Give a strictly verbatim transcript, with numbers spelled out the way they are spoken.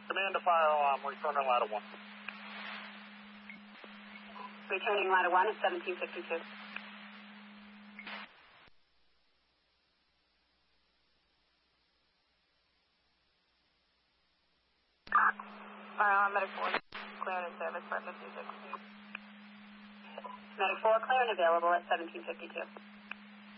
Command to fire alarm, returning ladder one. Returning ladder one at seventeen fifty-two. Fire alarm, medic four, clear and in service for fifty-six. Medic four, clear and available at seventeen fifty-two.